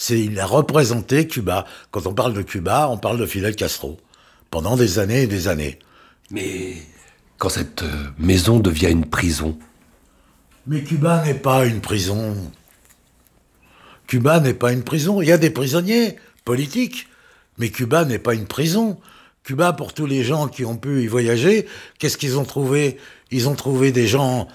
Il a représenté Cuba. Quand on parle de Cuba, on parle de Fidel Castro. Pendant des années et des années. Mais quand cette maison devient une prison... Mais Cuba n'est pas une prison. Cuba n'est pas une prison. Il y a des prisonniers politiques, mais Cuba n'est pas une prison. Cuba, pour tous les gens qui ont pu y voyager, qu'est-ce qu'ils ont trouvé? Ils ont trouvé des gens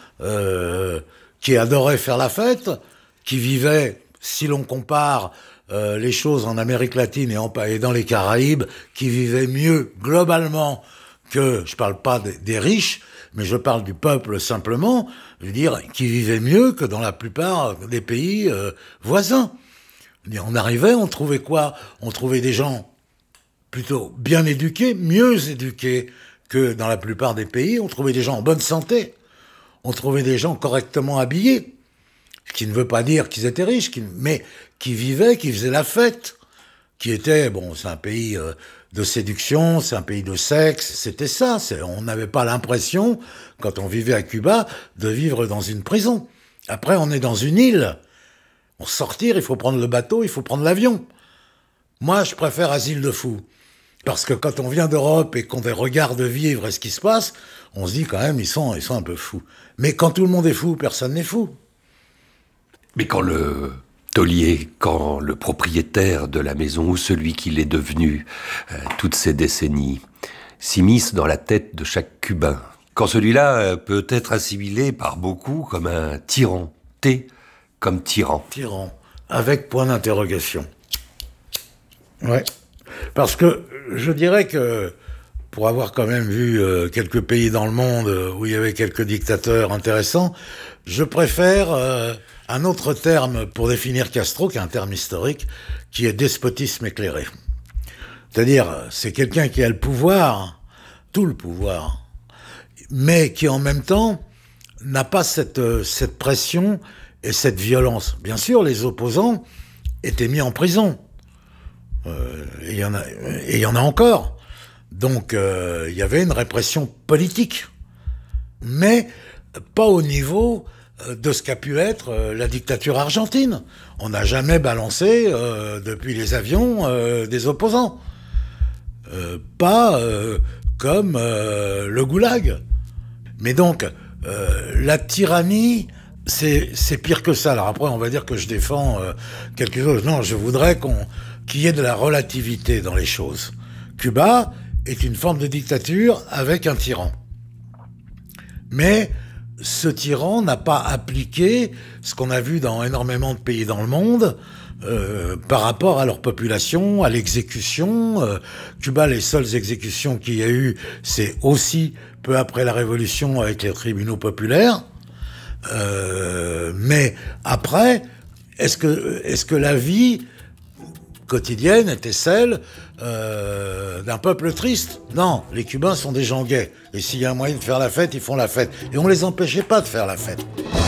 qui adoraient faire la fête, qui vivaient, si l'on compare les choses en Amérique latine et dans les Caraïbes, qui vivaient mieux globalement que, je parle pas des riches, mais je parle du peuple simplement, je veux dire, qui vivait mieux que dans la plupart des pays voisins. On arrivait, on trouvait quoi? On trouvait des gens plutôt bien éduqués, mieux éduqués que dans la plupart des pays. On trouvait des gens en bonne santé. On trouvait des gens correctement habillés. Ce qui ne veut pas dire qu'ils étaient riches, mais qui vivaient, qui faisaient la fête. Qui était, bon, c'est un pays de séduction, c'est un pays de sexe, c'était ça. On n'avait pas l'impression, quand on vivait à Cuba, de vivre dans une prison. Après, on est dans une île. Pour sortir, il faut prendre le bateau, il faut prendre l'avion. Moi, je préfère asile de fous. Parce que quand on vient d'Europe et qu'on regarde vivre ce qui se passe, on se dit quand même, ils sont un peu fous. Mais quand tout le monde est fou, personne n'est fou. Mais quand le taulier, quand le propriétaire de la maison ou celui qui l'est devenu toutes ces décennies s'immisce dans la tête de chaque Cubain, quand celui-là peut être assimilé par beaucoup comme un tyran, comme tyran. Tyran, avec point d'interrogation. Ouais. Parce que je dirais que, pour avoir quand même vu quelques pays dans le monde où il y avait quelques dictateurs intéressants, je préfère un autre terme pour définir Castro, qui est un terme historique, qui est despotisme éclairé. C'est-à-dire, c'est quelqu'un qui a le pouvoir, tout le pouvoir, mais qui en même temps n'a pas cette pression et cette violence. Bien sûr, les opposants étaient mis en prison. Et il y en a encore. Donc, il y avait une répression politique. Mais pas au niveau de ce qu'a pu être la dictature argentine. On n'a jamais balancé, depuis les avions, des opposants. Pas comme le goulag. Mais donc, la tyrannie, c'est pire que ça. Alors après, on va dire que je défends quelque chose. Non, je voudrais qu'il y ait de la relativité dans les choses. Cuba est une forme de dictature avec un tyran. Mais ce tyran n'a pas appliqué ce qu'on a vu dans énormément de pays dans le monde par rapport à leur population, à l'exécution. Cuba, les seules exécutions qu'il y a eu, c'est aussi peu après la Révolution avec les tribunaux populaires. Mais après, est-ce que la vie quotidienne était celle d'un peuple triste? Non, les Cubains sont des gens gays. Et s'il y a un moyen de faire la fête, ils font la fête. Et on les empêchait pas de faire la fête.